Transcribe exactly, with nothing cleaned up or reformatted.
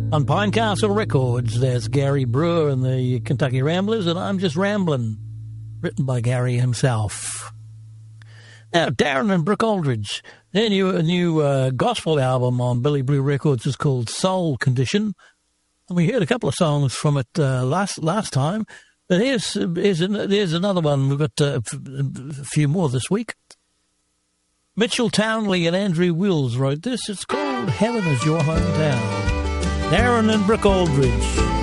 On Pinecastle Records, there's Gary Brewer and the Kentucky Ramblers, and I'm Just Ramblin', written by Gary himself. Now, Darren and Brooke Aldridge, their new, new uh, gospel album on Billy Blue Records is called Soul Condition, and we heard a couple of songs from it uh, last last time, but here's, here's, here's another one. We've got uh, a few more this week. Mitchell Townley and Andrew Wills wrote this. It's called Heaven Is Your Hometown. Darren and Brooke Aldridge.